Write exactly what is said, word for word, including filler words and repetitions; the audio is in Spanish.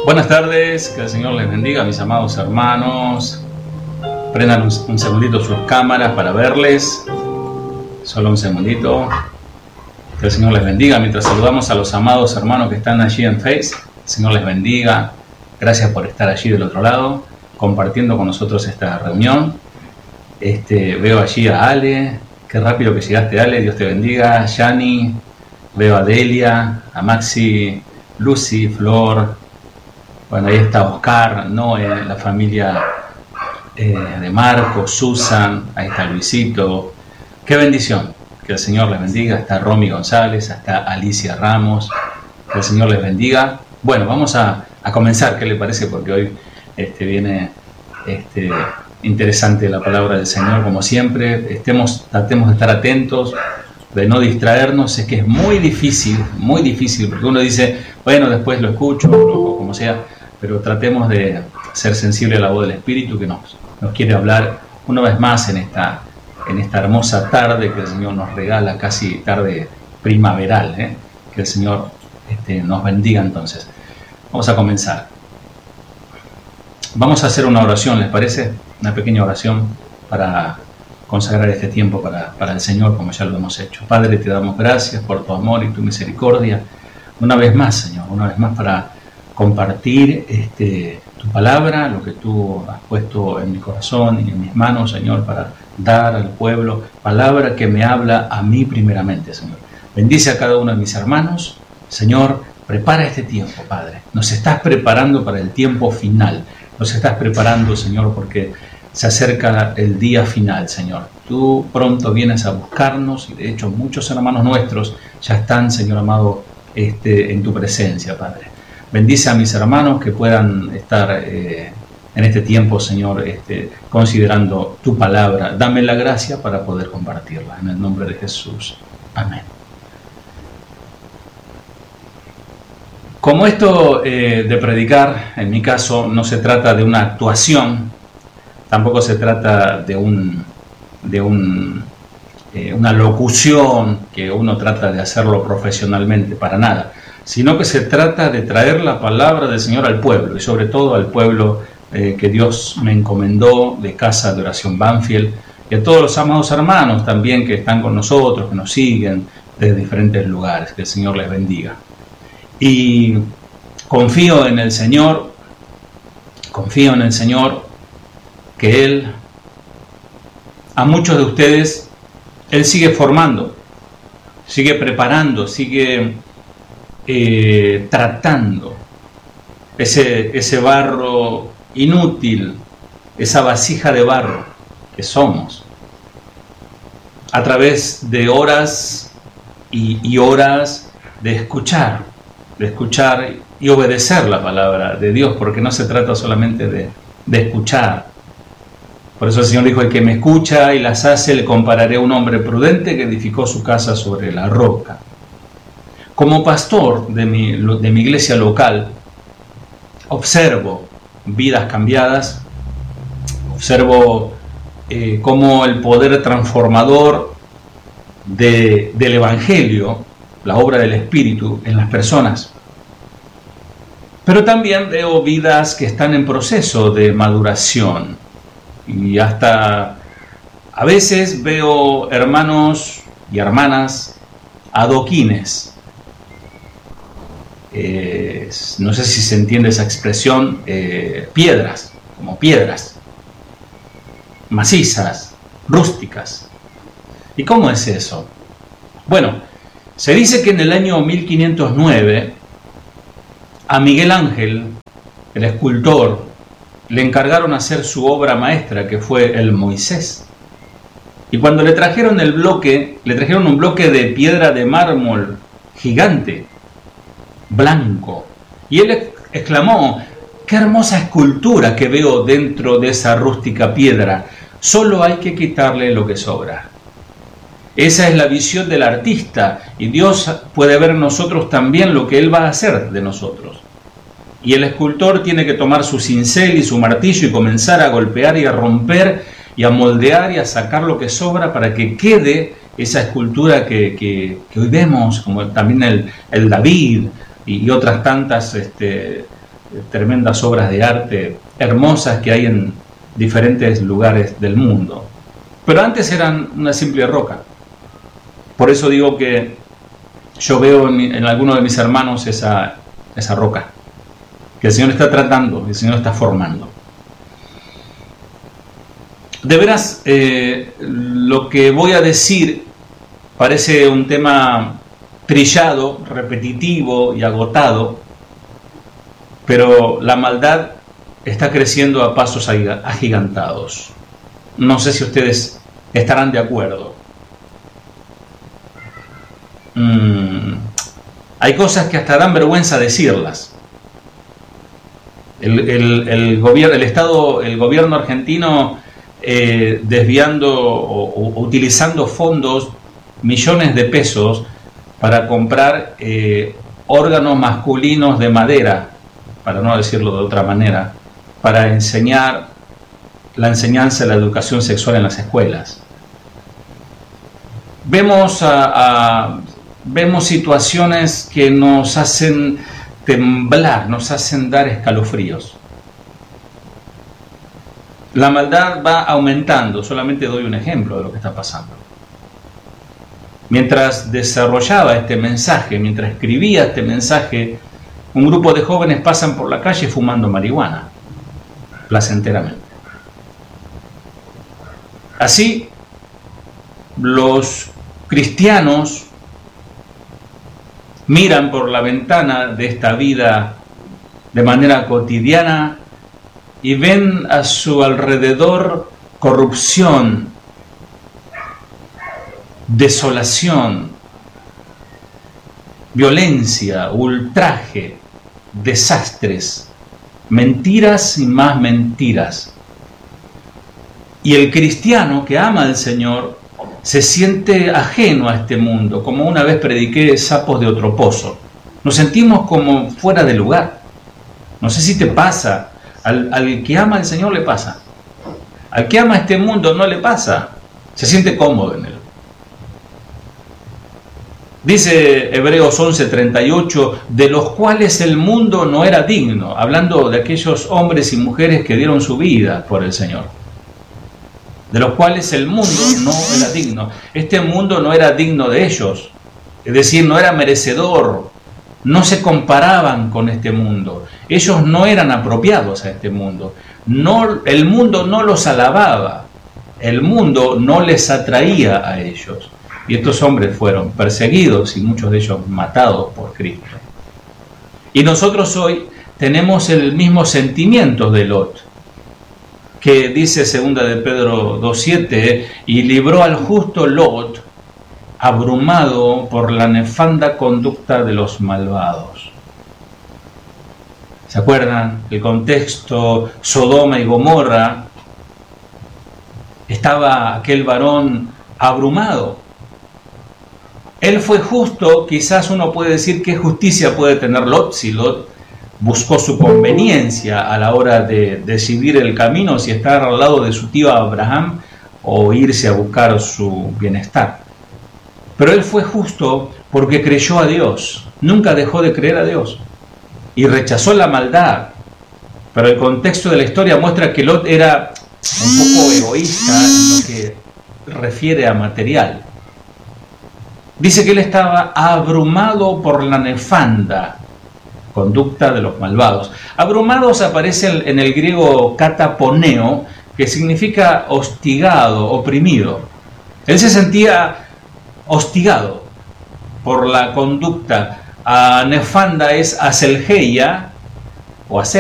Buenas tardes, que el Señor les bendiga, mis amados hermanos. Prendan un, un segundito sus cámaras para verles. Solo un segundito. Que el Señor les bendiga. Mientras saludamos a los amados hermanos que están allí en Face, el Señor les bendiga. Gracias por estar allí del otro lado, compartiendo con nosotros esta reunión. Este, veo allí a Ale. Qué rápido que llegaste, Ale. Dios te bendiga. Yani. Veo a Delia, a Maxi, Lucy, Flor. Bueno, ahí está Oscar, Noé, la familia eh, de Marcos, Susan, ahí está Luisito. Qué bendición, que el Señor les bendiga. Está Romy González, está Alicia Ramos, que el Señor les bendiga. Bueno, vamos a, a comenzar, ¿qué le parece? Porque hoy este, viene este, interesante la palabra del Señor, como siempre. Estemos, tratemos de estar atentos, de no distraernos. Es que es muy difícil, muy difícil, porque uno dice, bueno, después lo escucho, o como sea, pero tratemos de ser sensibles a la voz del Espíritu que nos, nos quiere hablar una vez más en esta, en esta hermosa tarde que el Señor nos regala, casi tarde primaveral, ¿eh? Que el Señor este, nos bendiga. Entonces, vamos a comenzar. Vamos a hacer una oración, ¿les parece? Una pequeña oración para consagrar este tiempo para, para el Señor, como ya lo hemos hecho. Padre, te damos gracias por tu amor y tu misericordia. Una vez más, Señor, una vez más para compartir este, tu palabra, lo que tú has puesto en mi corazón y en mis manos, Señor, para dar al pueblo, palabra que me habla a mí primeramente, Señor. Bendice a cada uno de mis hermanos, Señor, prepara este tiempo, Padre. Nos estás preparando para el tiempo final, nos estás preparando, Señor, porque se acerca el día final, Señor. Tú pronto vienes a buscarnos y de hecho muchos hermanos nuestros ya están, Señor amado, este, en tu presencia, Padre. Bendice a mis hermanos que puedan estar eh, en este tiempo, Señor, este, considerando tu palabra. Dame la gracia para poder compartirla. En el nombre de Jesús. Amén. Como esto eh, de predicar, en mi caso, no se trata de una actuación, tampoco se trata de, un, de un, eh, una locución que uno trata de hacerlo profesionalmente, para nada, sino que se trata de traer la palabra del Señor al pueblo, y sobre todo al pueblo eh, que Dios me encomendó de Casa de Oración Banfield, y a todos los amados hermanos también que están con nosotros, que nos siguen desde diferentes lugares. Que el Señor les bendiga. Y confío en el Señor, confío en el Señor, que Él, a muchos de ustedes, Él sigue formando, sigue preparando, sigue Eh, tratando ese, ese barro inútil, esa vasija de barro que somos, a través de horas y, y horas de escuchar, de escuchar y obedecer la palabra de Dios, porque no se trata solamente de, de escuchar. Por eso el Señor dijo, el que me escucha y las hace, le compararé a un hombre prudente que edificó su casa sobre la roca. Como pastor de mi, de mi iglesia local, observo vidas cambiadas, observo eh, cómo el poder transformador de, del Evangelio, la obra del Espíritu en las personas. Pero también veo vidas que están en proceso de maduración, y hasta a veces veo hermanos y hermanas adoquines. Eh, no sé si se entiende esa expresión, eh, piedras, como piedras, macizas, rústicas. ¿Y cómo es eso? Bueno, se dice que en el año mil quinientos nueve a Miguel Ángel, el escultor, le encargaron hacer su obra maestra, que fue el Moisés. Y cuando le trajeron el bloque, le trajeron un bloque de piedra de mármol gigante, blanco, y él exclamó, qué hermosa escultura que veo dentro de esa rústica piedra, solo hay que quitarle lo que sobra. Esa es la visión del artista, y Dios puede ver en nosotros también lo que Él va a hacer de nosotros. Y el escultor tiene que tomar su cincel y su martillo y comenzar a golpear y a romper y a moldear y a sacar lo que sobra para que quede esa escultura que, que, que hoy vemos, como también el, el David y, y otras tantas este, tremendas obras de arte hermosas que hay en diferentes lugares del mundo. Pero antes eran una simple roca. Por eso digo que yo veo en, en algunos de mis hermanos esa, esa roca, que el Señor está tratando, el Señor está formando. De veras, eh, lo que voy a decir parece un tema trillado, repetitivo y agotado, pero la maldad está creciendo a pasos agigantados. No sé si ustedes estarán de acuerdo. Mm, hay cosas que hasta dan vergüenza decirlas. El, el, el, gobierno, el Estado, el gobierno argentino eh, desviando o, o utilizando fondos, millones de pesos, para comprar eh, órganos masculinos de madera, para no decirlo de otra manera, para enseñar la enseñanza de la educación sexual en las escuelas. Vemos, a, a, vemos situaciones que nos hacen temblar, nos hacen dar escalofríos. La maldad va aumentando, solamente doy un ejemplo de lo que está pasando. Mientras desarrollaba este mensaje, mientras escribía este mensaje, un grupo de jóvenes pasan por la calle fumando marihuana, placenteramente. Así, los cristianos miran por la ventana de esta vida de manera cotidiana y ven a su alrededor corrupción, desolación, violencia, ultraje, desastres, mentiras y más mentiras. Y el cristiano que ama al Señor se siente ajeno a este mundo, como una vez prediqué, sapos de otro pozo. Nos sentimos como fuera de lugar. No sé si te pasa, al, al que ama al Señor le pasa. Al que ama este mundo no le pasa, se siente cómodo en él. Dice Hebreos once treinta y ocho, de los cuales el mundo no era digno, hablando de aquellos hombres y mujeres que dieron su vida por el Señor. De los cuales el mundo no era digno. Este mundo no era digno de ellos, es decir, no era merecedor, no se comparaban con este mundo. Ellos no eran apropiados a este mundo. No, el mundo no los alababa, el mundo no les atraía a ellos. Y estos hombres fueron perseguidos y muchos de ellos matados por Cristo. Y nosotros hoy tenemos el mismo sentimiento de Lot, que dice segunda de Pedro dos siete, y libró al justo Lot, abrumado por la nefanda conducta de los malvados. ¿Se acuerdan? El contexto, Sodoma y Gomorra, estaba aquel varón abrumado. Él fue justo, quizás uno puede decir qué justicia puede tener Lot si Lot buscó su conveniencia a la hora de decidir el camino, si estar al lado de su tío Abraham o irse a buscar su bienestar. Pero él fue justo porque creyó a Dios, nunca dejó de creer a Dios y rechazó la maldad. Pero el contexto de la historia muestra que Lot era un poco egoísta en lo que refiere a material. Dice que él estaba abrumado por la nefanda conducta de los malvados. Abrumados aparece en el griego kataponeo, que significa hostigado, oprimido. Él se sentía hostigado por la conducta. A nefanda es aselgeia o